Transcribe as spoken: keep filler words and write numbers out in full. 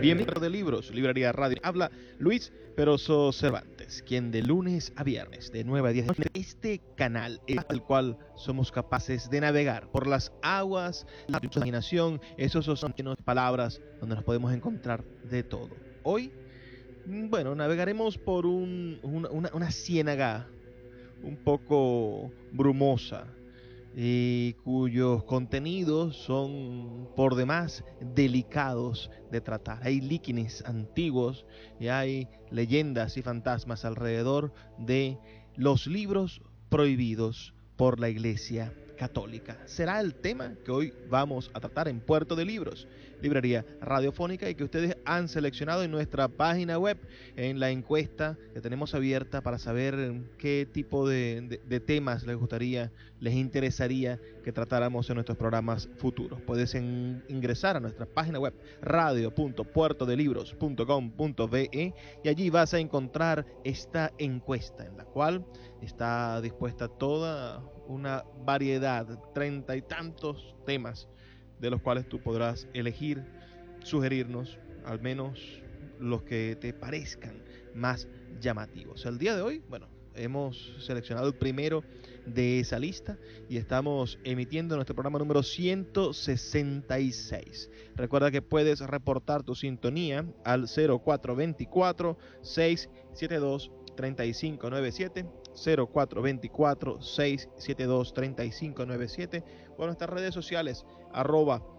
Bienvenido de Libros, Librería Radio. Habla Luis Peroso Cervantes, quien de lunes a viernes, de nueve a diez de la noche, este canal es el cual somos capaces de navegar por las aguas de la imaginación, esos son llenos de palabras donde nos podemos encontrar de todo. Hoy, bueno, navegaremos por un, una, una, una ciénaga un poco brumosa, y cuyos contenidos son por demás delicados de tratar. Hay líquenes antiguos y hay leyendas y fantasmas alrededor de los libros prohibidos por la Iglesia Católica. Será el tema que hoy vamos a tratar en Puerto de Libros, librería radiofónica, y que ustedes han seleccionado en nuestra página web, en la encuesta que tenemos abierta para saber qué tipo de, de, de temas les gustaría, les interesaría que tratáramos en nuestros programas futuros. Puedes en, ingresar a nuestra página web radio punto puerto de libros punto com punto be y allí vas a encontrar esta encuesta en la cual está dispuesta toda una variedad, treinta y tantos temas de los cuales tú podrás elegir, sugerirnos al menos los que te parezcan más llamativos. El día de hoy, bueno, hemos seleccionado el primero de esa lista y estamos emitiendo nuestro programa número ciento sesenta y seis. Recuerda que puedes reportar tu sintonía al cero cuatro dos cuatro, seis siete dos, tres cinco nueve siete, cero cuatro dos cuatro, seis siete dos, tres cinco nueve siete, o en nuestras redes sociales, arroba